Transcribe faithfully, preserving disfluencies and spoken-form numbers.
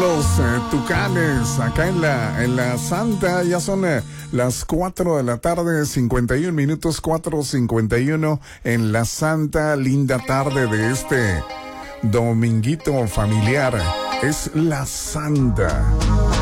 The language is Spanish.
los eh, Tucanes, acá en la, en la Santa. Ya son eh, las cuatro de la tarde, cincuenta y un minutos, cuatro cincuenta y uno en la Santa. Linda tarde de este dominguito familiar. Es la Santa.